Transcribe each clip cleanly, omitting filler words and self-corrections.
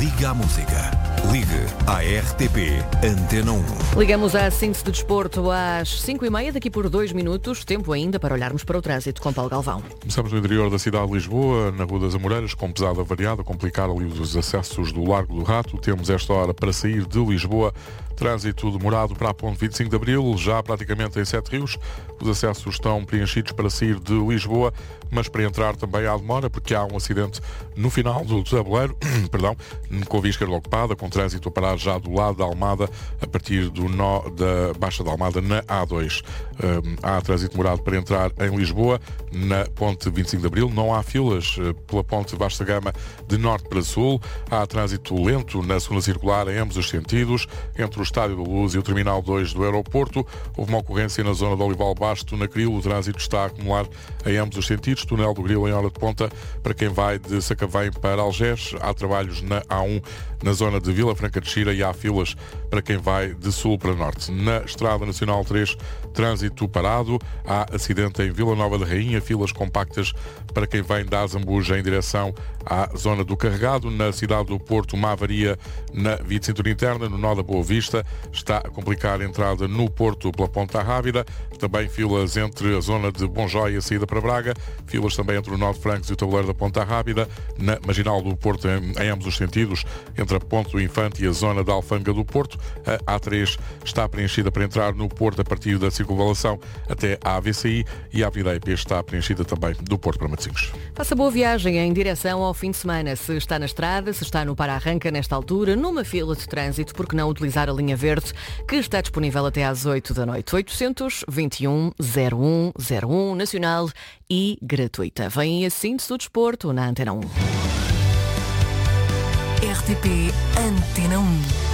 Liga à música. Ligue à RTP Antena 1. Ligamos à síntese do desporto às 5h30, daqui por 2 minutos. Tempo ainda para olharmos para o trânsito com Paulo Galvão. Começamos no interior da cidade de Lisboa, na Rua das Amoreiras, com pesada variada, complicar ali os acessos do Largo do Rato. Temos esta hora para sair de Lisboa. Trânsito demorado para a ponte 25 de Abril, já praticamente em Sete Rios. Os acessos estão preenchidos para sair de Lisboa, mas para entrar também há demora, porque há um acidente no final do tabuleiro, com a via esquerda ocupada, com trânsito a parar já do lado da Almada, a partir do nó da Baixa da Almada, na A2. Há trânsito demorado para entrar em Lisboa, na ponte 25 de Abril. Não há filas pela ponte Vasta Gama de norte para sul. Há trânsito lento na segunda circular em ambos os sentidos, entre o Estádio da Luz e o Terminal 2 do aeroporto. Houve uma ocorrência na zona de Olival Basto, na Cril. O trânsito está a acumular em ambos os sentidos. Túnel do Grilo em hora de ponta para quem vai de Sacavém para Algés. Há trabalhos na A1 na zona de Vila Franca de Xira e há filas para quem vai de sul para norte. Na Estrada Nacional 3, trânsito parado. Há acidente em Vila Nova da Rainha, filas compactas para quem vem da Azambuja em direção à zona do Carregado. Na cidade do Porto, uma avaria na via de cintura interna, no nó da Boa Vista. Está a complicar a entrada no Porto pela Ponta Rábida. Também filas entre a zona de Bonjói e a saída para Braga. Filas também entre o nó de Francos e o tabuleiro da Ponta Rábida. Na Marginal do Porto, em ambos os sentidos, entre a Ponte do Infante e a zona da Alfândega do Porto. A A3 está preenchida para entrar no Porto a partir da circunvalação até à AVCI, e a Avenida EP está preenchida também do Porto para Matosinhos. Faça boa viagem em direção ao fim de semana. Se está na estrada, se está no para-arranca nesta altura, numa fila de trânsito, por que não utilizar a linha verde, que está disponível até às 8 da noite. 821-01-01, nacional e gratuita. Vem a síntese do desporto na Antena 1. RTP Antena 1.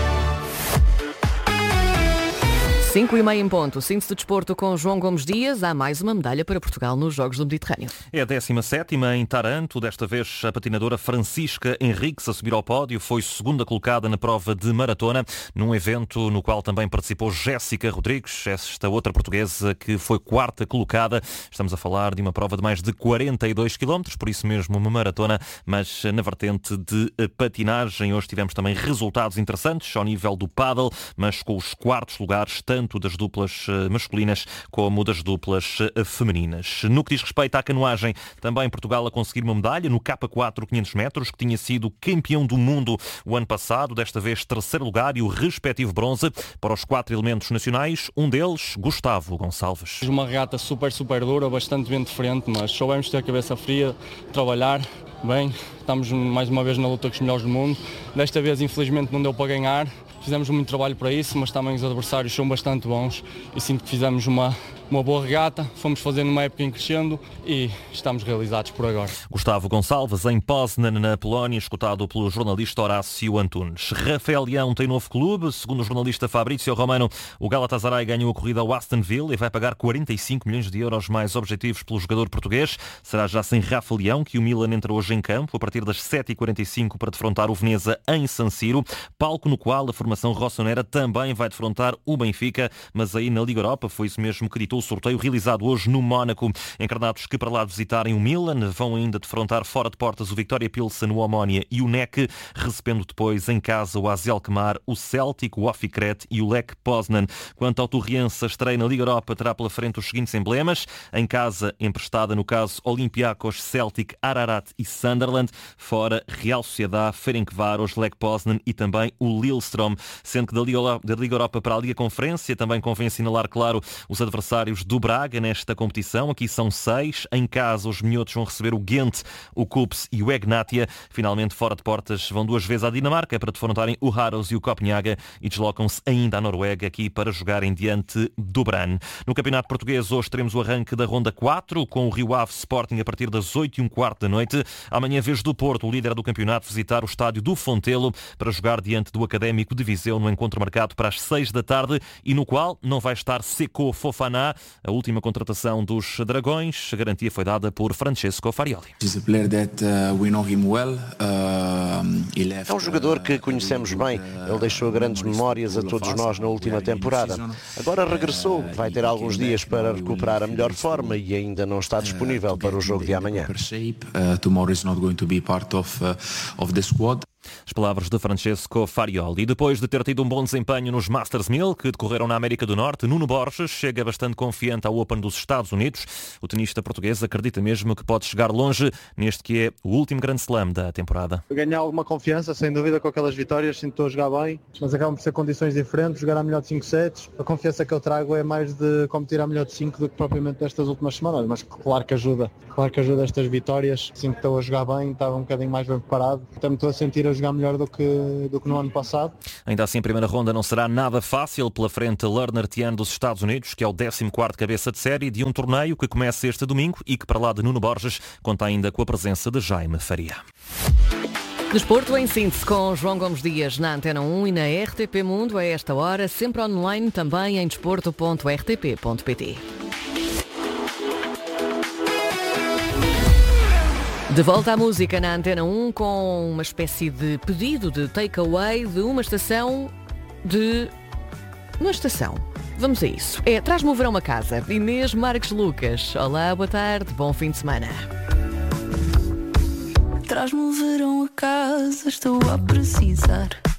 5h30 em ponto. Síntese do desporto com João Gomes Dias. Há mais uma medalha para Portugal nos Jogos do Mediterrâneo. É a 17ª em Taranto. Desta vez a patinadora Francisca Henriques a subir ao pódio. Foi segunda colocada na prova de maratona, num evento no qual também participou Jéssica Rodrigues, esta outra portuguesa que foi quarta colocada. Estamos a falar de uma prova de mais de 42 km, por isso mesmo uma maratona, mas na vertente de patinagem. Hoje tivemos também resultados interessantes ao nível do paddle, mas com os quartos lugares, tanto das duplas masculinas como das duplas femininas. No que diz respeito à canoagem, também Portugal a conseguir uma medalha no K4 500 metros, que tinha sido campeão do mundo o ano passado, desta vez terceiro lugar e o respectivo bronze para os 4 elementos nacionais, um deles, Gustavo Gonçalves. Uma regata super dura, bastante bem diferente, mas soubemos ter a cabeça fria, trabalhar bem, estamos mais uma vez na luta com os melhores do mundo. Desta vez, infelizmente, não deu para ganhar. Fizemos muito trabalho para isso, mas também os adversários são bastante bons e sinto que fizemos uma boa regata, fomos fazendo uma época em crescendo e estamos realizados por agora. Gustavo Gonçalves em Poznan, na Polónia, escutado pelo jornalista Horácio Antunes. Rafael Leão tem novo clube. Segundo o jornalista Fabrício Romano, o Galatasaray ganhou a corrida ao Aston Villa e vai pagar 45 milhões de euros mais objetivos pelo jogador português. Será já sem Rafa Leão que o Milan entra hoje em campo a partir das 7h45 para defrontar o Veneza em San Siro, palco no qual a formação rossonera também vai defrontar o Benfica, mas aí na Liga Europa foi isso mesmo que ditou o sorteio realizado hoje no Mónaco. Encarnados que para lá visitarem o Milan vão ainda defrontar fora de portas o Vitória Pilsen, o Omónia e o NEC, recebendo depois em casa o AZ Alkmaar, o Celtic, o Ofikret e o Lech Poznan. Quanto ao Torriense, a estreia na Liga Europa terá pela frente os seguintes emblemas: em casa, emprestada no caso Olympiacos, Celtic, Ararat e Sunderland; fora, Real Sociedade, Ferencváros, Lech Poznan e também o Lillestrøm. Sendo que da Liga Europa para a Liga Conferência também convém assinalar, claro, os adversários do Braga nesta competição. Aqui são 6. Em casa, os minhotos vão receber o Ghent, o Kups e o Egnatia. Finalmente, fora de portas, vão 2 vezes à Dinamarca para defrontarem o Haros e o Copenhaga e deslocam-se ainda à Noruega aqui para jogarem diante do Brann. No Campeonato Português, hoje teremos o arranque da Ronda 4 com o Rio Ave Sporting a partir das 8h15 da noite. Amanhã, vez do Porto, o líder do campeonato, visitar o estádio do Fontelo para jogar diante do Académico de Viseu no encontro marcado para as 6 da tarde e no qual não vai estar Seko Fofana, a última contratação dos Dragões. A garantia foi dada por Francesco Farioli. É um jogador que conhecemos bem. Ele deixou grandes memórias a todos nós na última temporada. Agora regressou, vai ter alguns dias para recuperar a melhor forma e ainda não está disponível para o jogo de amanhã. As palavras de Francesco Farioli. E depois de ter tido um bom desempenho nos Masters 1000, que decorreram na América do Norte, Nuno Borges chega bastante confiante ao Open dos Estados Unidos. O tenista português acredita mesmo que pode chegar longe neste que é o último Grand Slam da temporada. Ganhar alguma confiança, sem dúvida, com aquelas vitórias, sinto que estou a jogar bem, mas acabam por ser condições diferentes, jogar a melhor de 5 sets. A confiança que eu trago é mais de competir a melhor de 5 do que propriamente destas últimas semanas, mas claro que ajuda estas vitórias. Sinto que estou a jogar bem, estava um bocadinho mais bem preparado, até me estou a sentir a jogar melhor do que no ano passado. Ainda assim, a primeira ronda não será nada fácil. Pela frente, Lerner Tian dos Estados Unidos, que é o 14º cabeça de série de um torneio que começa este domingo e que, para lá de Nuno Borges, conta ainda com a presença de Jaime Faria. Desporto em síntese com João Gomes Dias na Antena 1 e na RTP Mundo a esta hora, sempre online também em desporto.rtp.pt. De volta à música na Antena 1 com uma espécie de pedido de takeaway de uma estação. Vamos a isso. Traz-me o verão a casa. Inês Marques Lucas. Olá, boa tarde, bom fim de semana. Traz-me o verão a casa, estou a precisar.